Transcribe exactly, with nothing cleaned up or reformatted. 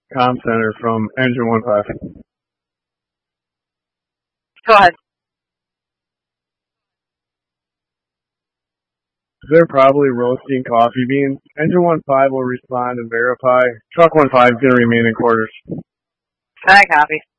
comm center from Engine one five. Go ahead. They're probably roasting coffee beans. Engine one five will respond and verify. Truck one five is going to remain in quarters. I copy.